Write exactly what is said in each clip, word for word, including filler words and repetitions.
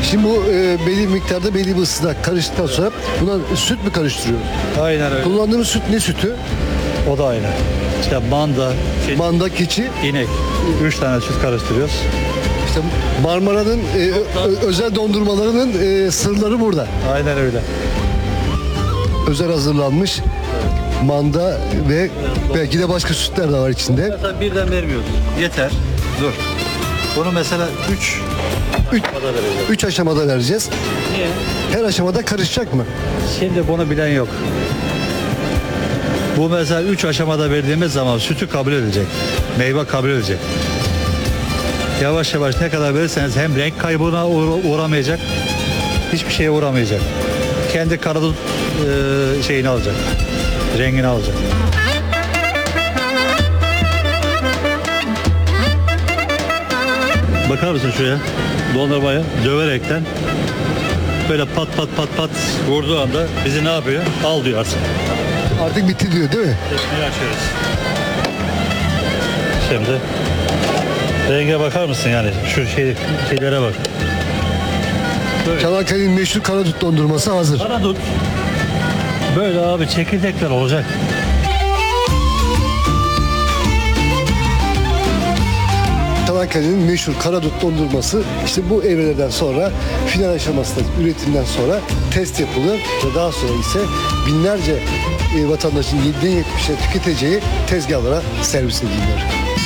Şimdi bu e, belli bir miktarda belli bir ısıda karıştıktan sonra buna süt mü karıştırıyor? Aynen öyle. Kullandığımız süt ne sütü? O da aynı. İşte manda, keçi, Manda, keçi. inek. Üç tane süt karıştırıyoruz. İşte Marmara'nın e, ö- özel dondurmalarının e, sırları burada. Aynen öyle. Özel hazırlanmış manda ve belki de başka sütler de var içinde. Mesela birden vermiyoruz. Yeter. Dur. Bunu mesela üç Üç, aşamada vereceğiz. üç aşamada vereceğiz. Niye? Her aşamada karışacak mı? Şimdi bunu bilen yok. Bu mesela üç aşamada verdiğimiz zaman sütü kabul edecek. Meyve kabul edecek. Yavaş yavaş ne kadar verirseniz hem renk kaybına uğra- uğramayacak, hiçbir şeye uğramayacak. Kendi karadut e, şeyini alacak. Rengini alacak. Bakar mısın şuraya? Dondurmaya döverekten böyle pat pat pat pat vurduğu anda bizi ne yapıyor? Al diyor artık. Artık bitti diyor değil mi? Tekneyi açıyoruz. Şimdi renge bakar mısın yani? Şu şey, şeylere bak. Böyle. Çanakkale'nin meşhur karadut dondurması hazır. Karadut. Böyle abi çekirdekler olacak. Çanakkale'nin meşhur karadut dondurması işte bu evrelerden sonra final aşamasında üretimden sonra test yapılıyor ve daha sonra ise binlerce e, vatandaşın yediden yetmişe tüketeceği tezgahlara servis ediliyor.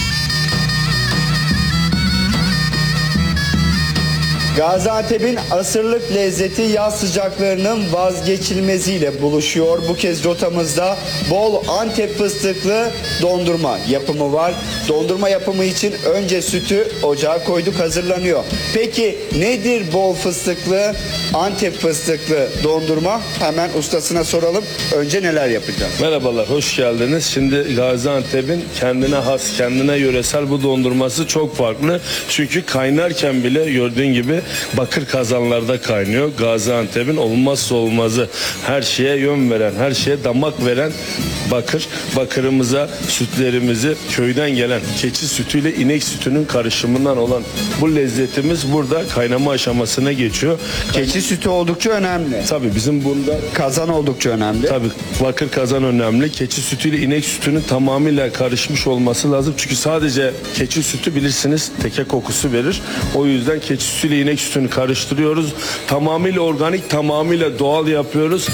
Gaziantep'in asırlık lezzeti yaz sıcaklarının vazgeçilmeziyle buluşuyor. Bu kez rotamızda bol Antep fıstıklı dondurma yapımı var. Dondurma yapımı için önce sütü ocağa koyduk, hazırlanıyor. Peki nedir bol fıstıklı Antep fıstıklı dondurma? Hemen ustasına soralım. Önce neler yapacağız? Merhabalar, hoş geldiniz. Şimdi Gaziantep'in kendine has, kendine yöresel bu dondurması çok farklı. Çünkü kaynarken bile gördüğün gibi bakır kazanlarda kaynıyor. Gaziantep'in olmazsa olmazı, her şeye yön veren, her şeye damak veren bakır. Bakırımıza sütlerimizi köyden gelen keçi sütüyle inek sütünün karışımından olan bu lezzetimiz burada kaynama aşamasına geçiyor. Keçi sütü oldukça önemli. Tabii bizim bunda Kazan oldukça önemli. Tabii bakır kazan önemli. Keçi sütüyle inek sütünün tamamıyla karışmış olması lazım. Çünkü sadece keçi sütü bilirsiniz teke kokusu verir. O yüzden keçi sütüyle inek sütünü karıştırıyoruz. Tamamıyla organik, tamamıyla doğal yapıyoruz.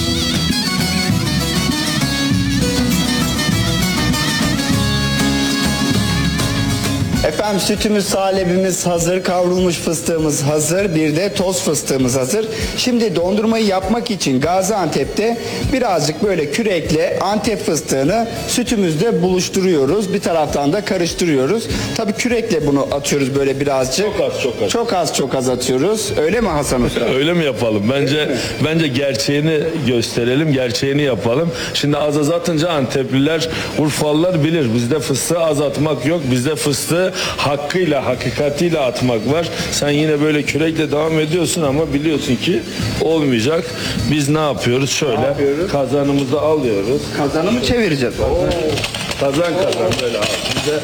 Efendim sütümüz, salebimiz hazır, kavrulmuş fıstığımız hazır, bir de toz fıstığımız hazır. Şimdi dondurmayı yapmak için Gaziantep'te birazcık böyle kürekle Antep fıstığını sütümüzde buluşturuyoruz. Bir taraftan da karıştırıyoruz. Tabii kürekle bunu atıyoruz böyle birazcık. Çok az, çok az. Çok az çok az atıyoruz. Öyle mi Hasan Usta? Öyle mi yapalım? Bence bence gerçeğini gösterelim, gerçeğini yapalım. Şimdi az az atınca Antepliler, Urfalılar bilir. Bizde fıstığı az atmak yok. Bizde fıstığı hakkıyla, hakikatiyle atmak var. Sen yine böyle kürekle devam ediyorsun ama biliyorsun ki olmayacak. Biz ne yapıyoruz? Şöyle Ne yapıyoruz? kazanımızı alıyoruz. Kazanı mı çevireceğiz? Kazan kazan böyle abi. Bize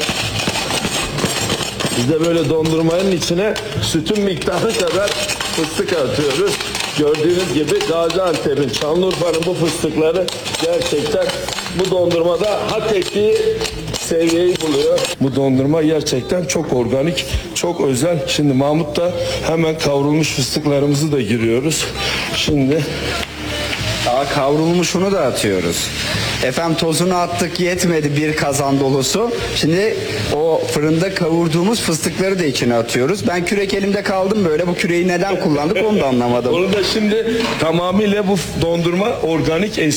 Biz de böyle dondurmanın içine sütün miktarı kadar fıstık atıyoruz. Gördüğünüz gibi Gaziantep'in, Şanlıurfa'nın bu fıstıkları gerçekten bu dondurmada hak ettiği seviyeyi buluyor. Bu dondurma gerçekten çok organik, çok özel. Şimdi Mahmut da hemen kavrulmuş fıstıklarımızı da giriyoruz. Şimdi Daha kavrulmuşunu da atıyoruz. Efendim tozunu attık, yetmedi bir kazan dolusu. Şimdi o fırında kavurduğumuz fıstıkları da içine atıyoruz. Ben kürek elimde kaldım böyle. Bu küreği neden kullandık onu da anlamadım. onu da şimdi tamamıyla bu dondurma organik